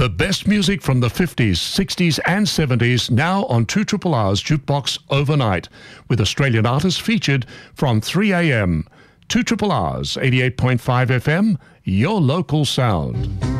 The best music from the 50s, 60s and 70s now on 2RRR's Jukebox Overnight, with Australian artists featured from 3 a.m. 2RRR's 88.5 FM, your local sound.